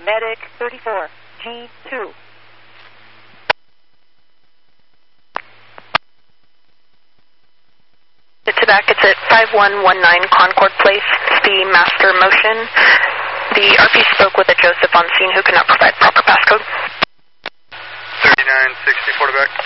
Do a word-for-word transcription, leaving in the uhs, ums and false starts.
Medic thirty-four, G two. It's back. It's at five one one nine Concord Place. It's the master motion. The R P spoke with a Joseph on scene who could not provide proper passcode. thirty-nine sixty, Quarterback.